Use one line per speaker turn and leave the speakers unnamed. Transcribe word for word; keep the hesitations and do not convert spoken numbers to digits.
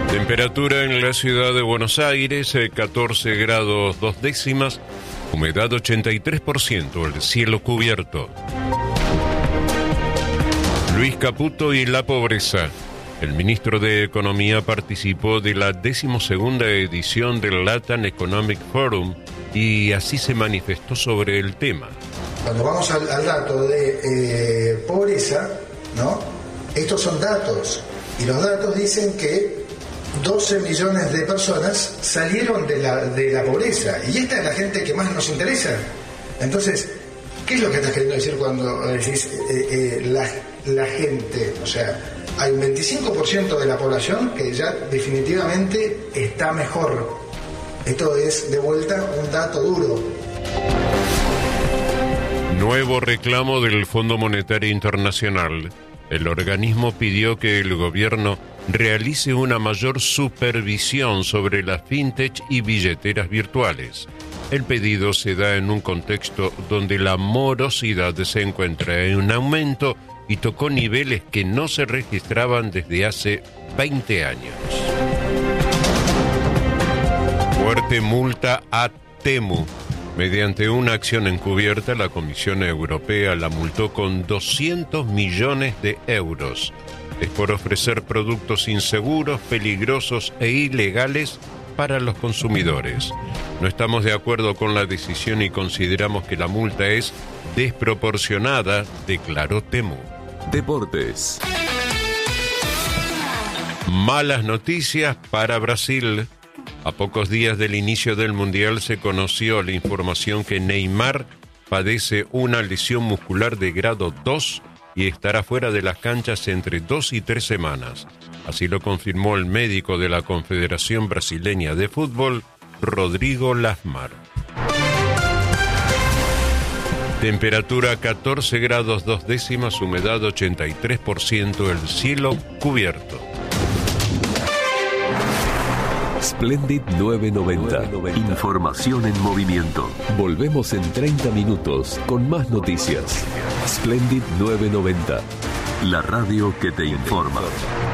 Temperatura en la ciudad de Buenos Aires, catorce grados dos décimas, humedad ochenta y tres por ciento, el cielo cubierto. Luis Caputo y la pobreza. El ministro de Economía participó de la decimosegunda edición del Latin Economic Forum y así se manifestó sobre el tema.
Cuando vamos al, al dato de eh, pobreza, ¿no? Estos son datos, y los datos dicen que doce millones de personas salieron de la, de la pobreza, y esta es la gente que más nos interesa. Entonces, ¿qué es lo que estás queriendo decir cuando decís eh, eh, la, la gente? O sea, hay un veinticinco por ciento de la población que ya definitivamente está mejor. Esto es, de vuelta, un dato duro.
Nuevo reclamo del Fondo Monetario Internacional. El organismo pidió que el gobierno realice una mayor supervisión sobre las fintech y billeteras virtuales. El pedido se da en un contexto donde la morosidad se encuentra en aumento y tocó niveles que no se registraban desde hace veinte años. Fuerte multa a Temu. Mediante una acción encubierta, la Comisión Europea la multó con doscientos millones de euros. Es por ofrecer productos inseguros, peligrosos e ilegales para los consumidores. No estamos de acuerdo con la decisión y consideramos que la multa es desproporcionada, declaró Temu.
Deportes.
Malas noticias para Brasil. A pocos días del inicio del Mundial se conoció la información que Neymar padece una lesión muscular de grado dos y estará fuera de las canchas entre dos y tres semanas. Así lo confirmó el médico de la Confederación Brasileña de Fútbol, Rodrigo Lasmar. Temperatura catorce grados dos décimas, humedad ochenta y tres por ciento, el cielo cubierto.
Splendid nueve noventa. Información en movimiento. Volvemos en treinta minutos con más noticias. Splendid nueve noventa. La radio que te informa.